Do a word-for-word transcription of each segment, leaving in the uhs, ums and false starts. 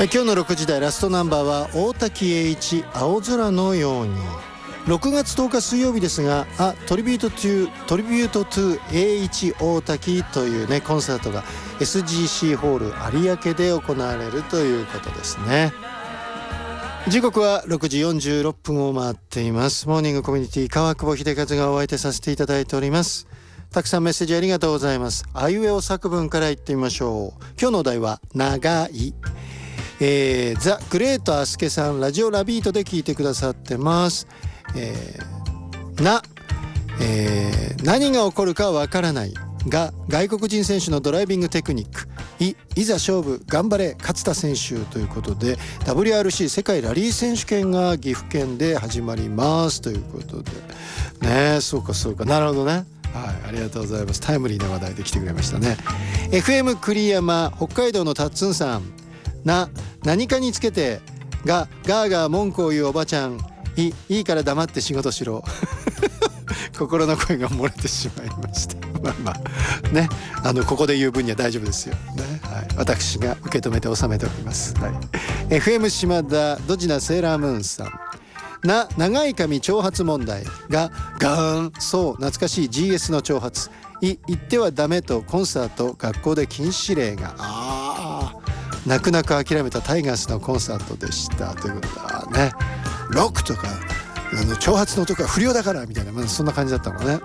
え今日のろくじ台ラストナンバーは大滝栄一、青空のように。ろくがつとおか水曜日ですが、あトリビュートトゥトリビュートトゥ栄一大滝というねコンサートが エスジーシー ホール有明で行われるということですね。時刻はろくじよんじゅうろっぷんを回っています。モーニングコミュニティ川久保秀和がお相手させていただいております。たくさんメッセージありがとうございます。あいうえお作文からいってみましょう。今日のお題は長い。えー、ザ・グレートアスケさん、ラジオラビートで聞いてくださってます。えー、な、えー、何が起こるかわからないが外国人選手のドライビングテクニック。い、いざ勝負頑張れ勝田選手ということで ダブリューアールシー 世界ラリー選手権が岐阜県で始まりますということでね。そうかそうか、なるほどね。はい、ありがとうございます。タイムリーな話題で来てくれましたね。 エフエム 栗山、北海道のタッツンさん。な、何かにつけてがガーガー文句を言うおばちゃん。い、いいから黙って仕事しろ心の声が漏れてしまいましたまあまあね、あのここで言う分には大丈夫ですよ、ね。はい、私が受け止めて収めております。はい、エフエム 島田、ドジなセーラームーンさん。な、長い髪長髪問題がガーン、そう懐かしい ジーエス の長髪。い、言ってはダメとコンサート学校で禁止令が。ああ、泣く泣く諦めたタイガースのコンサートでしたということだね。ロックとかあの長髪の男は不良だからみたいな、まあ、そんな感じだったのね。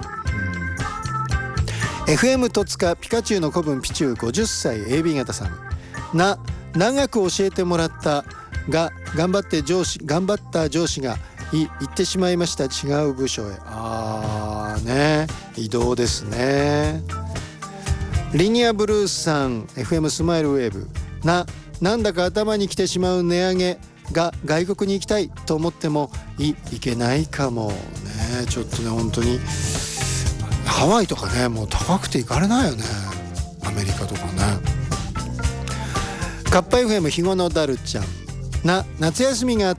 うん、エフエム 戸塚、ピカチュウの子分ピチュウごじゅっさい エービー 型さん。な、長く教えてもらったが頑張って上司頑張った上司がい行ってしまいました違う部署へ。あーね、移動ですね。リニアブルースさん、 エフエム スマイルウェーブ。な、なんだか頭に来てしまう値上げが外国に行きたいと思ってもいいけないかもね。ちょっとね本当にハワイとかねもう高くて行かれないよね、アメリカとかね。カッパ エフエム 日後のダルちゃん。な、夏休みがあっ